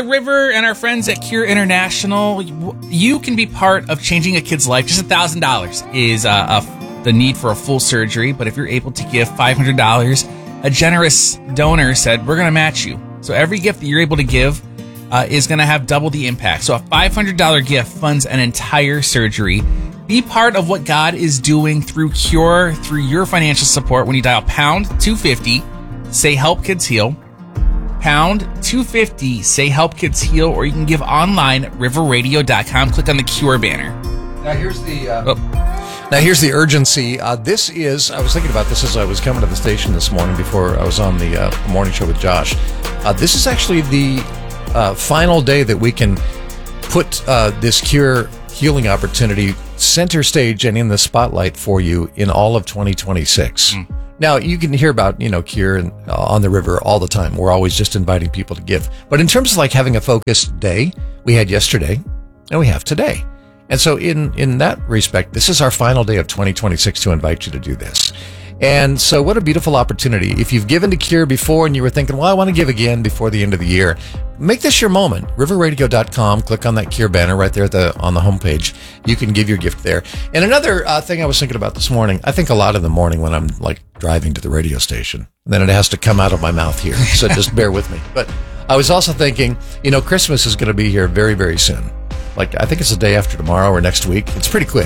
the River and our friends at Cure International, you can be part of changing a kid's life. Just $1,000 is the need for a full surgery. But if you're able to give $500, a generous donor said, we're going to match you. So every gift that you're able to give is going to have double the impact. So a $500 gift funds an entire surgery. Be part of what God is doing through Cure, through your financial support when you dial pound 250, say Help Kids Heal. Pound 250, say Help Kids Heal, or you can give online at riverradio.com. Click on the Cure banner. Now here's the urgency. I was thinking about this as I was coming to the station this morning before I was on the morning show with Josh. This is actually the final day that we can put this Cure healing opportunity center stage and in the spotlight for you in all of 2026. Now, you can hear about, Cure on the River all the time. We're always just inviting people to give. But in terms of like having a focused day, we had yesterday and we have today. And so in that respect, this is our final day of 2026 to invite you to do this. And so what a beautiful opportunity. If you've given to Cure before and you were thinking, well, I want to give again before the end of the year, make this your moment. riverradio.com, click on that Cure banner right there on the homepage. You can give your gift there. And another thing I was thinking about this morning, I think a lot in the morning when I'm like driving to the radio station, and then it has to come out of my mouth here. So just bear with me. But I was also thinking, Christmas is going to be here very, very soon. Like, I think it's the day after tomorrow or next week. It's pretty quick.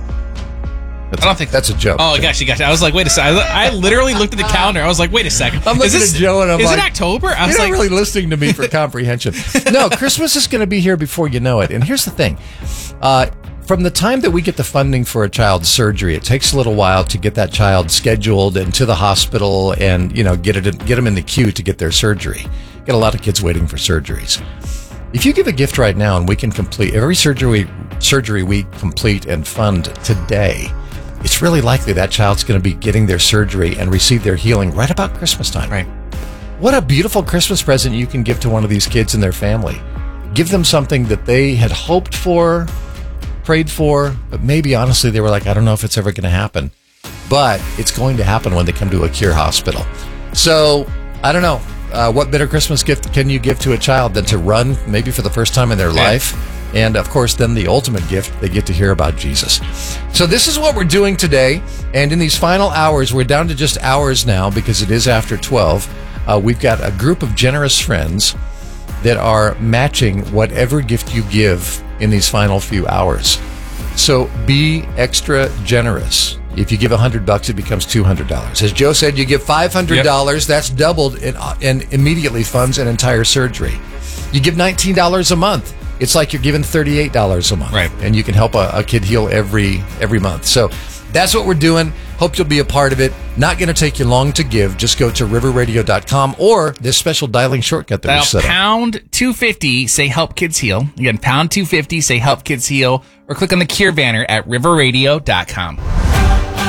I don't think that's a joke. Oh, gotcha. I was like, wait a second. I literally looked at the calendar. I was like, wait a second. I'm looking at Joe and I'm like, is it October? I was you're not really listening to me for comprehension. No, Christmas is going to be here before you know it. And here's the thing. From the time that we get the funding for a child's surgery, it takes a little while to get that child scheduled and to the hospital and, get them in the queue to get their surgery. Get a lot of kids waiting for surgeries. If you give a gift right now and we can complete every surgery we complete and fund today, it's really likely that child's going to be getting their surgery and receive their healing right about Christmas time. Right. What a beautiful Christmas present you can give to one of these kids and their family. Give them something that they had hoped for, prayed for, but maybe honestly they were like, I don't know if it's ever going to happen. But it's going to happen when they come to a Cure hospital. So, I don't know. What better Christmas gift can you give to a child than to run maybe for the first time in their life? And, of course, then the ultimate gift, they get to hear about Jesus. So this is what we're doing today. And in these final hours, we're down to just hours now because it is after 12. We've got a group of generous friends that are matching whatever gift you give in these final few hours. So be extra generous. If you give $100, it becomes $200. As Joe said, you give $500, that's doubled and immediately funds an entire surgery. You give $19 a month. It's like you're giving $38 a month. Right. And you can help a kid heal every month. So that's what we're doing. Hope you'll be a part of it. Not going to take you long to give. Just go to riverradio.com or this special dialing shortcut that we set up. Pound 250, say Help Kids Heal. Again, pound 250, say Help Kids Heal. Or click on the Cure banner at riverradio.com.